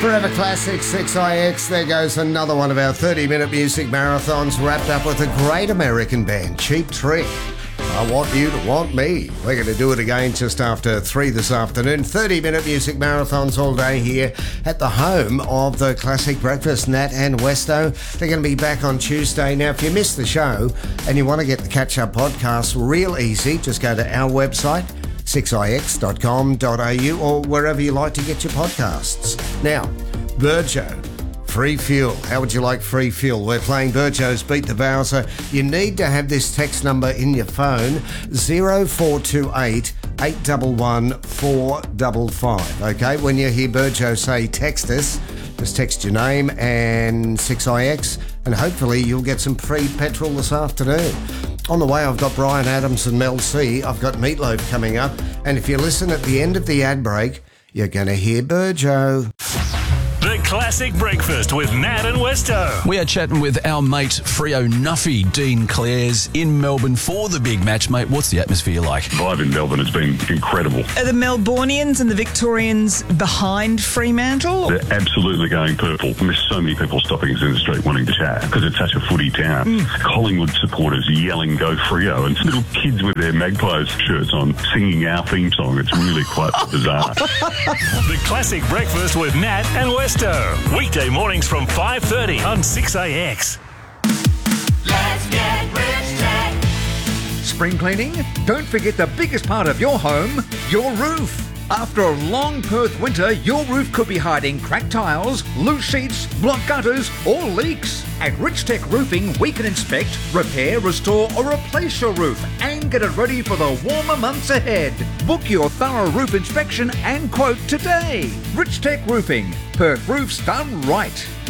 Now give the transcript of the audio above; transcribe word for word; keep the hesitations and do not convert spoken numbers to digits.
Forever Classic six I X. There goes another one of our thirty-minute music marathons, wrapped up with a great American band, Cheap Trick. I Want You to Want Me. We're going to do it again just after three this afternoon. thirty-minute music marathons all day here at the home of the Classic Breakfast, Nat and Westo. They're going to be back on Tuesday. Now, if you missed the show and you want to get the catch-up podcast real easy, just go to our website, six I X dot com dot A U, or wherever you like to get your podcasts. Now, Burjo, free fuel. How would you like free fuel? We're playing Burjo's Beat the Bowser. You need to have this text number in your phone, zero four two eight, eight one one, four five five. Okay, when you hear Burjo say text us, just text your name and six I X, and hopefully you'll get some free petrol this afternoon. On the way, I've got Brian Adams and Mel C. I've got Meatloaf coming up. And if you listen at the end of the ad break, you're going to hear Burjo. The Classic Breakfast with Nat and Westo. We are chatting with our mate Freo Nuffy, Dean Clares, in Melbourne for the big match. Mate, what's the atmosphere like? Vibe in Melbourne has been incredible. Are the Melbournians and the Victorians behind Fremantle? They're absolutely going purple. And there's so many people stopping us in the street wanting to chat because it's such a footy town. Mm. Collingwood supporters yelling "Go Freo" and little kids with their Magpies shirts on singing our theme song. It's really quite bizarre. The Classic Breakfast with Nat and Westo. Weekday mornings from five thirty on six A X. Let's get rich tech. Spring cleaning? Don't forget the biggest part of your home, your roof. After a long Perth winter, your roof could be hiding cracked tiles, loose sheets, blocked gutters, or leaks. At Rich Tech Roofing, we can inspect, repair, restore, or replace your roof and get it ready for the warmer months ahead. Book your thorough roof inspection and quote today. Rich Tech Roofing, Perth roofs done right.